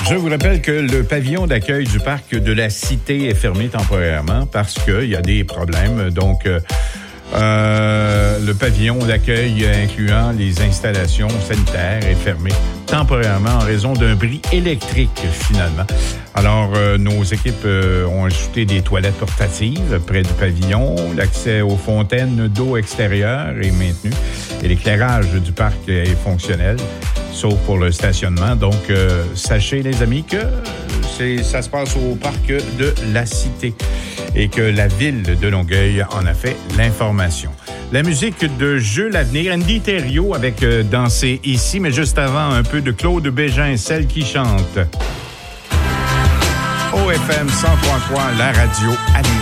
Je vous rappelle que le pavillon d'accueil du parc de la Cité est fermé temporairement parce qu'il y a des problèmes. Donc, le pavillon d'accueil incluant les installations sanitaires est fermé temporairement en raison d'un bris électrique, finalement. Alors, nos équipes ont ajouté des toilettes portatives près du pavillon. L'accès aux fontaines d'eau extérieure est maintenu et l'éclairage du parc est fonctionnel, sauf pour le stationnement. Donc, sachez, les amis, que ça se passe au parc de la Cité et que la ville de Longueuil en a fait l'information. La musique de Jeu l'avenir, Andy Thériault avec Danser ici, mais juste avant, un peu de Claude Bégin, Celle qui chante. OFM 103.3, la radio à